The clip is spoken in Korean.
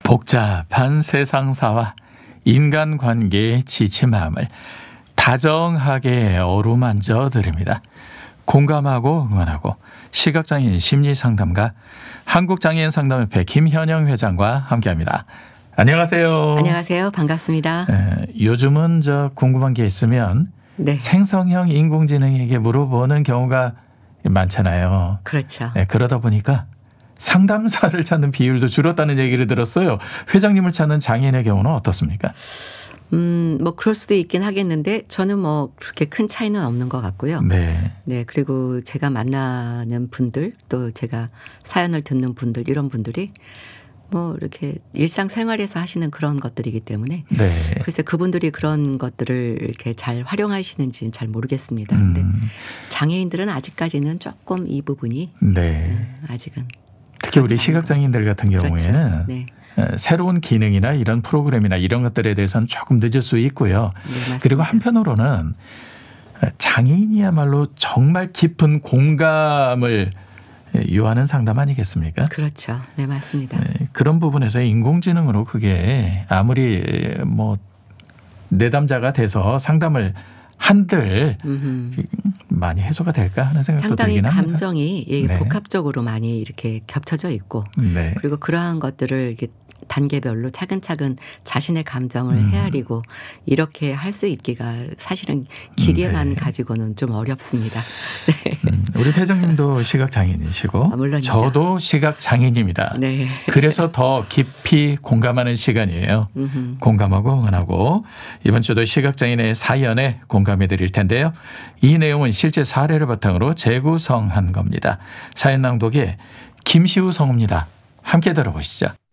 복잡한 세상사와 인간관계에 지친 마음을 다정하게 어루만져 드립니다. 공감하고 응원하고 시각장애인 심리상담가 한국장애인상담협회 김현영 회장과 함께합니다. 안녕하세요. 안녕하세요. 반갑습니다. 요즘은 궁금한 게 있으면 네. 생성형 인공지능에게 물어보는 경우가 많잖아요. 그렇죠. 그러다 보니까 상담사를 찾는 비율도 줄었다는 얘기를 들었어요. 회장님을 찾는 장애인의 경우는 어떻습니까? 뭐 그럴 수도 있긴 하겠는데 저는 뭐 그렇게 큰 차이는 없는 것 같고요. 네. 네. 그리고 제가 만나는 분들 또 제가 사연을 듣는 분들 이런 분들이 뭐 이렇게 일상생활에서 하시는 그런 것들이기 때문에 네. 글쎄 그분들이 그런 것들을 이렇게 잘 활용하시는지는 잘 모르겠습니다. 근데 장애인들은 아직까지는 조금 이 부분이 네. 아직은 특히 우리 그렇지 시각장애인들 같은 경우에는 그렇죠. 네. 새로운 기능이나 이런 프로그램이나 이런 것들에 대해서는 조금 늦을 수 있고요. 네, 맞습니다. 그리고 한편으로는 장애인이야말로 정말 깊은 공감을 요하는 상담 아니겠습니까? 그렇죠. 네, 맞습니다. 그런 부분에서 인공지능으로 그게 아무리 뭐 내담자가 돼서 상담을 한들 많이 해소가 될까 하는 생각도 상당히 들긴 합니다. 감정이 네. 복합적으로 많이 이렇게 겹쳐져 있고 네. 그리고 그러한 것들을 이렇게 단계별로 차근차근 자신의 감정을 헤아리고 이렇게 할 수 있기가 사실은 기계만 네. 가지고는 좀 어렵습니다. 네. 우리 회장님도 시각장애인이시고 물론이죠. 저도 시각장애인입니다. 네. 그래서 더 깊이 공감하는 시간이에요. 공감하고 응원하고 이번 주도 시각장애인의 사연에 공감해 드릴 텐데요. 이 내용은 실제 사례를 바탕으로 재구성한 겁니다. 사연 낭독의 김시우 성우입니다. 함께 들어보시죠.